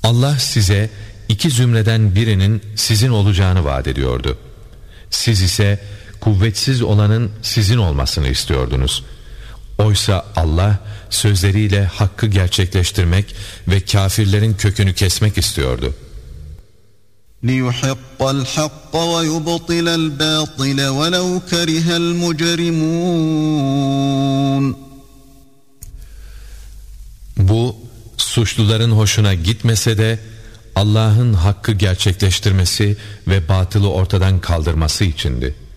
Allah size iki zümreden birinin sizin olacağını vaat ediyordu. Siz ise kuvvetsiz olanın sizin olmasını istiyordunuz. Oysa Allah sözleriyle hakkı gerçekleştirmek ve kafirlerin kökünü kesmek istiyordu. لِيُحِقَّ الْحَقَّ وَيُبْطِلَ الْبَاطِلَ وَلَوْ كَرِهَ الْمُجْرِمُونَ. Bu suçluların hoşuna gitmese de Allah'ın hakkı gerçekleştirmesi ve batılı ortadan kaldırması içindi.